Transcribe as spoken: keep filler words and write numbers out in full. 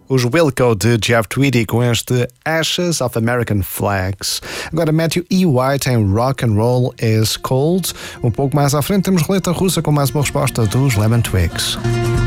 Os Wilco de Jeff Tweedy com este Ashes of American Flags. Agora Matthew E. White em Rock and Roll is Cold. Um pouco mais à frente temos Roleta Russa com mais uma resposta dos Lemon Twigs.